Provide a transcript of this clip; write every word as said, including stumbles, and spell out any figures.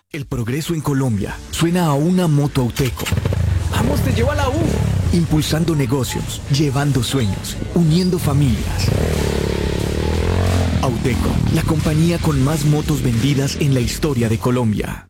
El progreso en Colombia suena a una moto Auteco. ¡Vamos, te llevo a la U! Impulsando negocios, llevando sueños, uniendo familias. Auteco, la compañía con más motos vendidas en la historia de Colombia.